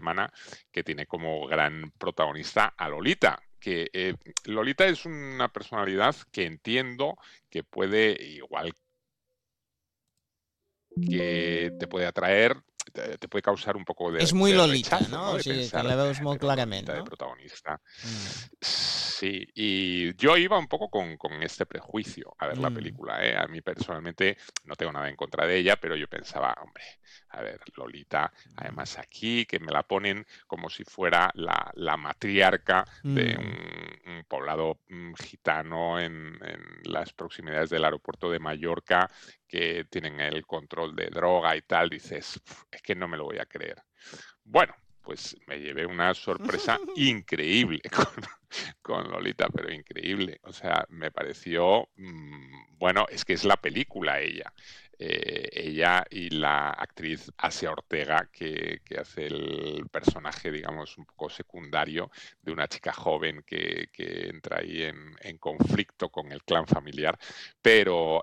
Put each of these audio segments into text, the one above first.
semana, que tiene como gran protagonista a Lolita. Que Lolita es una personalidad que entiendo que puede, igual que te puede atraer, te puede causar un poco És muy de Lolita, rechazo, no? ¿no? O De sigui, que pensar, la veus molt pero clarament, Lolita de no? protagonista. Mm. Sí, y yo iba un poco con este prejuicio a ver la Mm. película, ¿eh? A mí personalmente no tengo nada en contra de ella, pero yo pensaba, hombre, a ver, Lolita, Mm. además aquí que me la ponen como si fuera la matriarca de Mm. un poblado gitano en las proximidades del aeropuerto de Mallorca, que tienen el control de droga y tal, dices, es que no me lo voy a creer. Bueno, pues me llevé una sorpresa increíble con Lolita, pero increíble. O sea, me pareció, bueno, es que es la película ella. Ella y la actriz Asia Ortega, que hace el personaje, digamos, un poco secundario de una chica joven que entra ahí en conflicto con el clan familiar, pero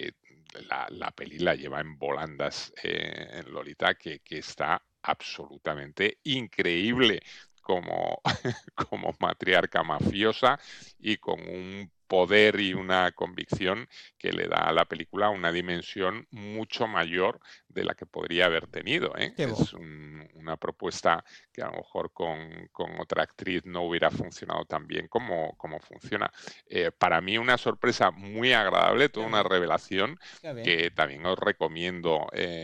la peli la lleva en volandas en Lolita, que está absolutamente increíble como, como matriarca mafiosa y con un poder y una convicción que le da a la película una dimensión mucho mayor de la que podría haber tenido, ¿eh? Que bo. Es una propuesta que a lo mejor con otra actriz no hubiera funcionado tan bien como funciona. Para mí una sorpresa muy agradable, toda Que una bé, revelación que bé. que también os recomiendo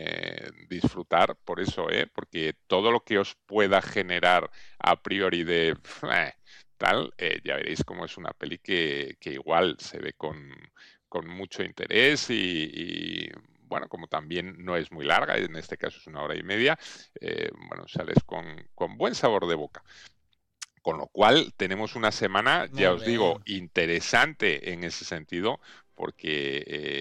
disfrutar por eso, porque todo lo que os pueda generar a priori de tal, ya veréis cómo es una peli que igual se ve con mucho interés y, bueno, como también no es muy larga, en este caso es 1 hora y media, bueno, sales con buen sabor de boca. Con lo cual tenemos una semana, ya Molt os bé. digo, interesante en ese sentido, porque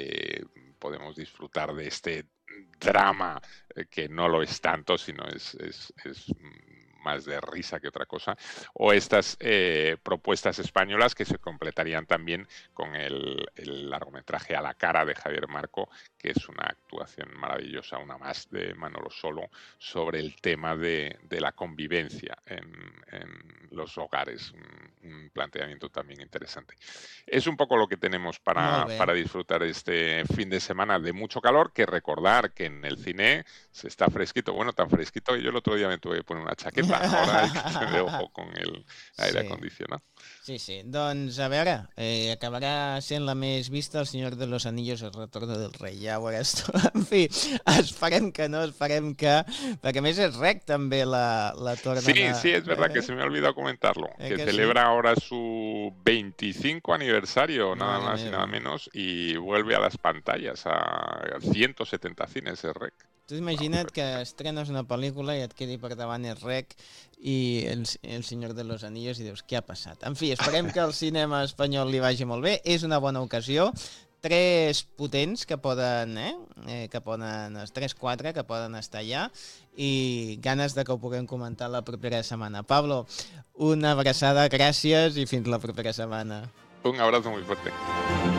podemos disfrutar de este drama que no lo es tanto, sino es más de risa que otra cosa, o estas propuestas españolas que se completarían también con el largometraje A la cara de Javier Marco, que es una actuación maravillosa, una más de Manolo Solo, sobre el tema de la convivencia en los hogares, un planteamiento también interesante. Es un poco lo que tenemos Molt bé. para disfrutar este fin de semana de mucho calor, que recordar que en el cine se está fresquito, bueno, tan fresquito que yo el otro día me tuve que poner una chaqueta, ahora hay que tener ojo con el aire Sí. acondicionado. Sí, sí. Doncs, a veure, acabarà sent la més vista El Senyor de los Anillos, El Retorno del Rei, ja ho veuràs tu. En fi, esperem que no, esperem que... Perquè a més és rec també la tornen Sí, a... sí, es verdad que se me ha olvidado comentarlo, que que sí? celebra ahora su 25 aniversario, nada Mare más y nada meva. menos, y vuelve a las pantallas, a 170 cines el REC. Tu Wow, imagina't que estrenes una pel·lícula i et quedi per davant el rec i el Senyor de los Anillos i dius, què ha passat? En fi, esperem que el cinema espanyol li vagi molt bé. És una bona ocasió. Tres potents que poden, que poden, 3-4 que poden estar allà i ganes de que ho puguem comentar la propera setmana. Pablo, una abraçada, gràcies i fins la propera setmana. un abrazo muy fuerte.